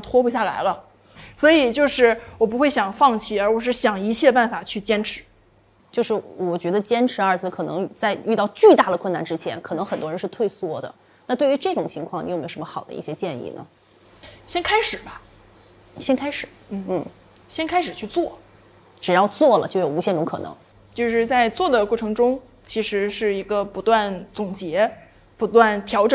拖不下来了。所以就是我不会想放弃，而我是想一切办法去坚持。 就是我觉得坚持二字可能在遇到巨大的困难之前，可能很多人是退缩的。那对于这种情况，你有没有什么好的一些建议呢？ 先开始吧， 先开始， 先开始去做， 只要做了就有无限种可能。 就是在做的过程中，其实是一个不断总结、不断调整。